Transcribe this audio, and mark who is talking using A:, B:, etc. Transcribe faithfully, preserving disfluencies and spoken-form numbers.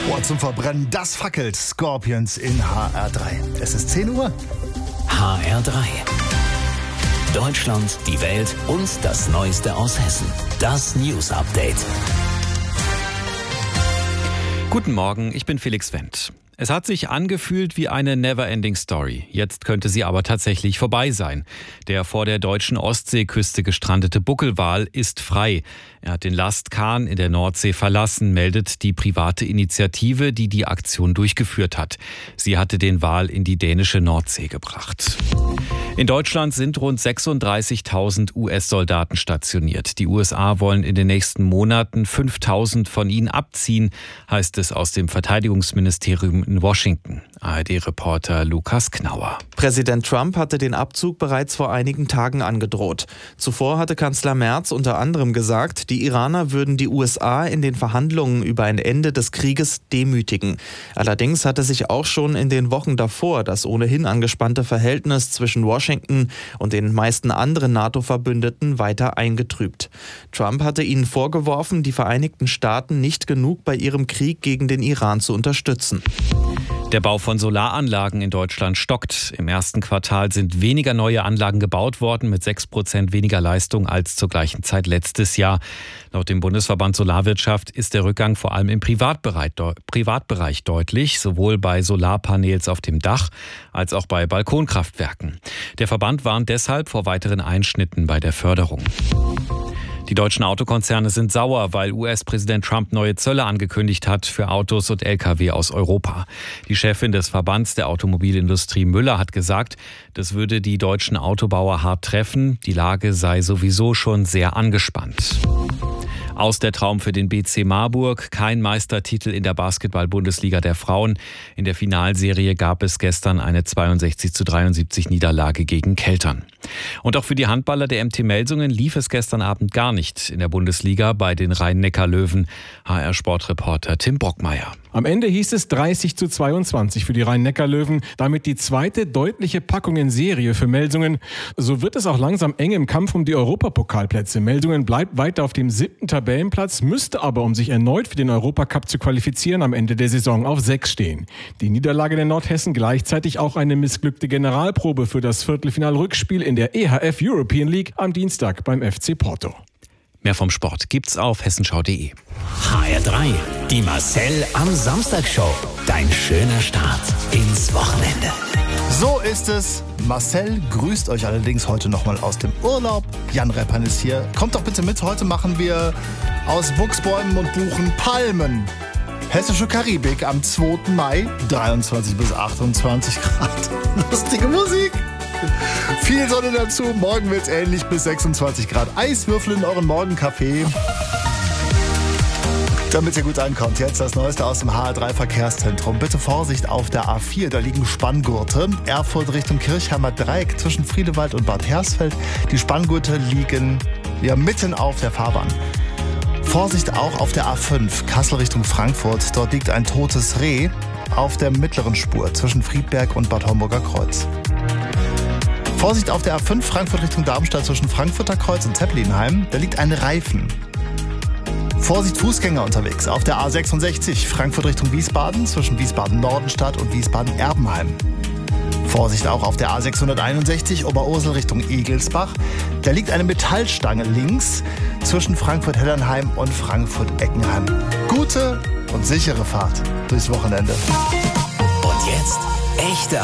A: Oh, zum Verbrennen, das fackelt Scorpions in H R drei. Es ist zehn Uhr.
B: H R drei. Deutschland, die Welt und das Neueste aus Hessen. Das News Update.
C: Guten Morgen, ich bin Felix Wendt. Es hat sich angefühlt wie eine Never-Ending Story. Jetzt könnte sie aber tatsächlich vorbei sein. Der vor der deutschen Ostseeküste gestrandete Buckelwal ist frei. Er hat den Lastkahn in der Nordsee verlassen, meldet die private Initiative, die die Aktion durchgeführt hat. Sie hatte den Wal in die dänische Nordsee gebracht. In Deutschland sind rund sechsunddreißigtausend U S-Soldaten stationiert. Die U S A wollen in den nächsten Monaten fünftausend von ihnen abziehen, heißt es aus dem Verteidigungsministerium in Washington. A R D-Reporter Lukas Knauer.
D: Präsident Trump hatte den Abzug bereits vor einigen Tagen angedroht. Zuvor hatte Kanzler Merz unter anderem gesagt, die Iraner würden die U S A in den Verhandlungen über ein Ende des Krieges demütigen. Allerdings hatte sich auch schon in den Wochen davor das ohnehin angespannte Verhältnis zwischen Washington und den meisten anderen NATO-Verbündeten weiter eingetrübt. Trump hatte ihnen vorgeworfen, die Vereinigten Staaten nicht genug bei ihrem Krieg gegen den Iran zu unterstützen.
C: Der Bau von Solaranlagen in Deutschland stockt. Im ersten Quartal sind weniger neue Anlagen gebaut worden, mit sechs Prozent weniger Leistung als zur gleichen Zeit letztes Jahr. Laut dem Bundesverband Solarwirtschaft ist der Rückgang vor allem im Privatbereich, Privatbereich deutlich, sowohl bei Solarpanels auf dem Dach als auch bei Balkonkraftwerken. Der Verband warnt deshalb vor weiteren Einschnitten bei der Förderung. Die deutschen Autokonzerne sind sauer, weil U S-Präsident Trump neue Zölle angekündigt hat für Autos und L K W aus Europa. Die Chefin des Verbands der Automobilindustrie Müller hat gesagt, das würde die deutschen Autobauer hart treffen. Die Lage sei sowieso schon sehr angespannt. Aus der Traum für den B C Marburg, kein Meistertitel in der Basketball-Bundesliga der Frauen. In der Finalserie gab es gestern eine zweiundsechzig zu dreiundsiebzig Niederlage gegen Keltern. Und auch für die Handballer der M T Melsungen lief es gestern Abend gar nicht in der Bundesliga bei den Rhein-Neckar-Löwen. H R-Sportreporter Tim Brockmeier.
E: Am Ende hieß es dreißig zu zweiundzwanzig für die Rhein-Neckar-Löwen. Damit die zweite deutliche Packung in Serie für Melsungen. So wird es auch langsam eng im Kampf um die Europapokalplätze. Melsungen bleibt weiter auf dem siebten Tabellenplatz, müsste aber, um sich erneut für den Europacup zu qualifizieren, am Ende der Saison auf sechs stehen. Die Niederlage der Nordhessen gleichzeitig auch eine missglückte Generalprobe für das Viertelfinal-Rückspiel in der E H F European League am Dienstag beim F C Porto.
C: Mehr vom Sport gibt's auf hessenschau punkt de.
B: H R drei. Die Marcel am Samstag Show. Dein schöner Start ins Wochenende.
A: So ist es. Marcel grüßt euch allerdings heute nochmal aus dem Urlaub. Jan Reppan ist hier. Kommt doch bitte mit. Heute machen wir aus Buchsbäumen und Buchen Palmen. Hessische Karibik am zweiten Mai, dreiundzwanzig bis achtundzwanzig Grad. Lustige Musik. Viel Sonne dazu. Morgen wird's ähnlich bis sechsundzwanzig Grad. Eiswürfel in euren Morgenkaffee. Damit ihr gut ankommt, jetzt das Neueste aus dem H R drei Verkehrszentrum. Bitte Vorsicht auf der A vier, da liegen Spanngurte. Erfurt Richtung Kirchheimer Dreieck zwischen Friedewald und Bad Hersfeld. Die Spanngurte liegen ja mitten auf der Fahrbahn. Vorsicht auch auf der A fünf, Kassel Richtung Frankfurt. Dort liegt ein totes Reh auf der mittleren Spur zwischen Friedberg und Bad Homburger Kreuz. Vorsicht auf der A fünf, Frankfurt Richtung Darmstadt zwischen Frankfurter Kreuz und Zeppelinheim. Da liegt ein Reifen. Vorsicht, Fußgänger unterwegs auf der A sechsundsechzig, Frankfurt Richtung Wiesbaden zwischen Wiesbaden-Nordenstadt und Wiesbaden-Erbenheim. Vorsicht auch auf der A sechshunderteinundsechzig, Oberursel Richtung Egelsbach. Da liegt eine Metallstange links zwischen Frankfurt-Heddernheim und Frankfurt-Eckenheim. Gute und sichere Fahrt durchs Wochenende.
B: Und jetzt echte